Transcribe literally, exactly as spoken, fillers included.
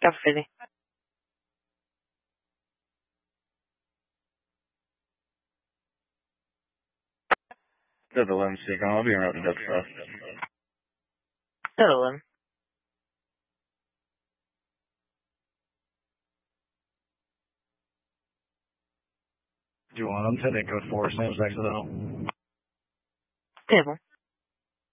Alpha fifty. Delta eleven, Seacom. I'll be en route to Delta five. Delta eleven. Do you want them to? They code four, same as exit. Table.